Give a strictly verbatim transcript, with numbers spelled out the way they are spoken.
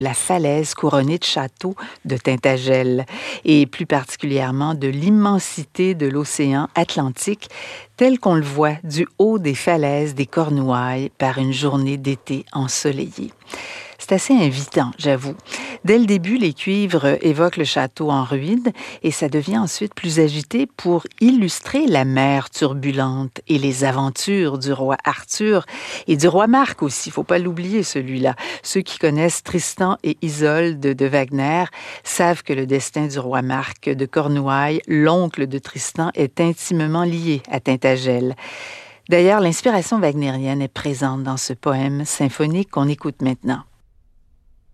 la falaise couronnée de châteaux de Tintagel et plus particulièrement de l'immensité de l'océan Atlantique tel qu'on le voit du haut des falaises des Cornouailles par une journée d'été ensoleillée. C'est assez invitant, j'avoue. Dès le début, les cuivres évoquent le château en ruine et ça devient ensuite plus agité pour illustrer la mer turbulente et les aventures du roi Arthur et du roi Marc aussi, il ne faut pas l'oublier celui-là. Ceux qui connaissent Tristan et Isolde de Wagner savent que le destin du roi Marc de Cornouailles, l'oncle de Tristan, est intimement lié à Tintagel. D'ailleurs, l'inspiration wagnérienne est présente dans ce poème symphonique qu'on écoute maintenant.